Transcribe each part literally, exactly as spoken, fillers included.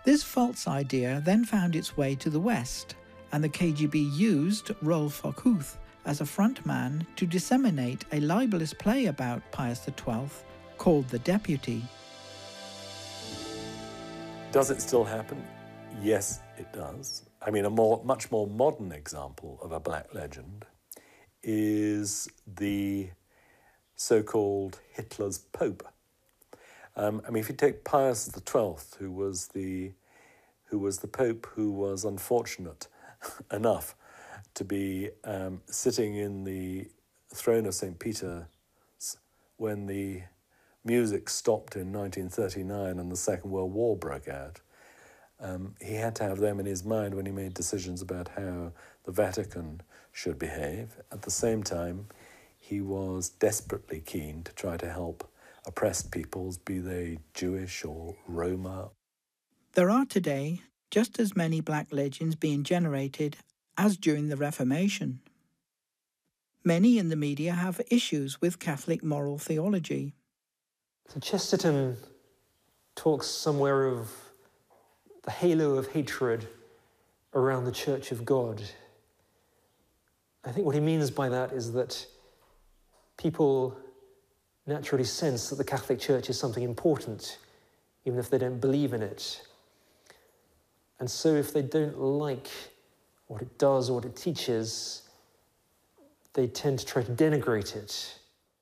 This false idea then found its way to the West, and the K G B used Rolf Hochhuth as a frontman to disseminate a libelous play about Pius the twelfth called The Deputy. Does it still happen? Yes, it does. I mean, a more, much more modern example of a black legend is the so-called Hitler's Pope. Um, I mean, if you take Pius the twelfth, who was the who was the Pope who was unfortunate enough to be um, sitting in the throne of Saint Peter when the music stopped in nineteen thirty-nine and the Second World War broke out. Um, he had to have them in his mind when he made decisions about how the Vatican should behave. At the same time, he was desperately keen to try to help oppressed peoples, be they Jewish or Roma. There are today just as many black legends being generated as during the Reformation. Many in the media have issues with Catholic moral theology. So Chesterton talks somewhere of the halo of hatred around the Church of God. I think what he means by that is that people naturally sense that the Catholic Church is something important, even if they don't believe in it. And so if they don't like what it does or what it teaches, they tend to try to denigrate it.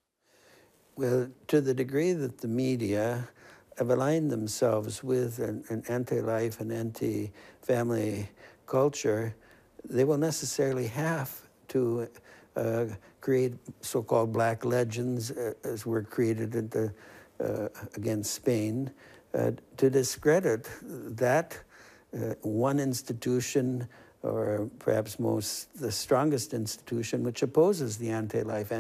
Well, to the degree that the media have aligned themselves with an, an anti-life and anti-family culture, they will necessarily have to uh, create so-called black legends, uh, as were created in the, uh, against Spain, uh, to discredit that uh, one institution, or perhaps most the strongest institution, which opposes the anti-life,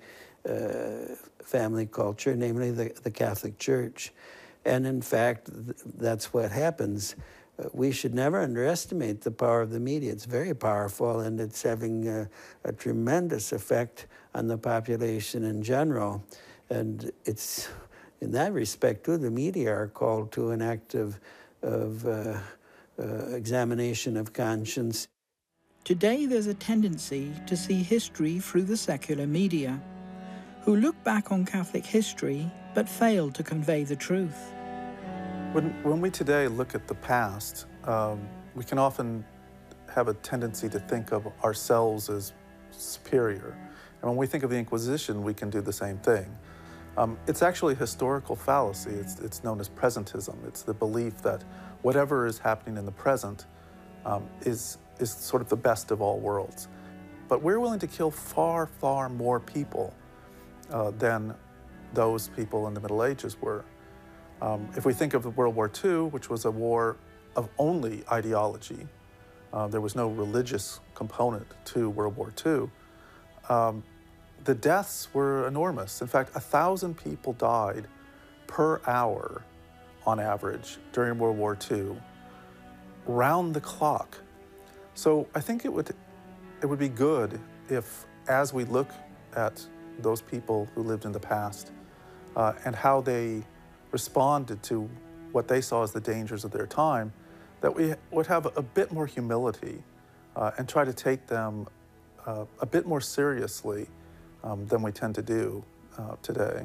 anti-family uh, culture, namely the, the Catholic Church. And in fact, th that's what happens. Uh, we should never underestimate the power of the media. It's very powerful, and it's having a, a tremendous effect on the population in general. And it's, in that respect, too, the media are called to an act of, of uh, uh, examination of conscience. Today there's a tendency to see history through the secular media, who look back on Catholic history but fail to convey the truth. When, when we today look at the past, um, we can often have a tendency to think of ourselves as superior. And when we think of the Inquisition, we can do the same thing. Um, it's actually a historical fallacy. It's, it's known as presentism. It's the belief that whatever is happening in the present um, is, is sort of the best of all worlds. But we're willing to kill far, far more people uh, than those people in the Middle Ages were. Um, if we think of World War Two, which was a war of only ideology, uh, there was no religious component to World War Two, um, the deaths were enormous. In fact, a thousand people died per hour on average during World War Two, round the clock. So I think it would, it would be good if, as we look at those people who lived in the past uh, and how they responded to what they saw as the dangers of their time, that we would have a bit more humility uh, and try to take them uh, a bit more seriously um, than we tend to do uh, today.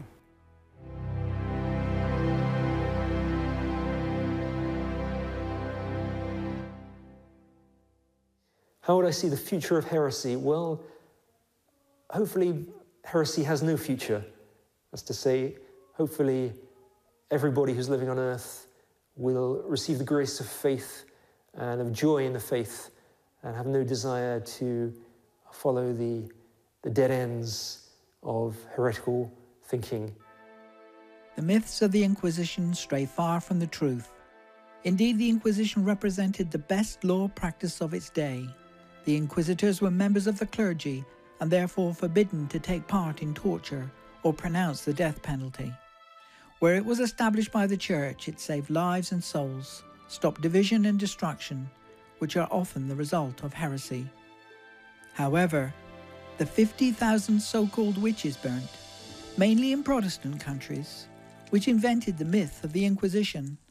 How would I see the future of heresy? Well, hopefully heresy has no future. That's to say, hopefully everybody who's living on earth will receive the grace of faith and of joy in the faith and have no desire to follow the, the dead ends of heretical thinking. The myths of the Inquisition stray far from the truth. Indeed, the Inquisition represented the best law practice of its day. The inquisitors were members of the clergy and therefore forbidden to take part in torture or pronounce the death penalty. Where it was established by the Church, it saved lives and souls, stopped division and destruction, which are often the result of heresy. However, the fifty thousand so-called witches burnt, mainly in Protestant countries, which invented the myth of the Inquisition,